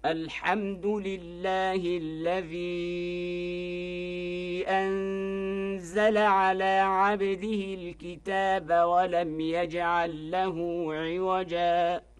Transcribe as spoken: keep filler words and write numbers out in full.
الحمد لله الذي أنزل على عبده الكتاب ولم يجعل له عوجا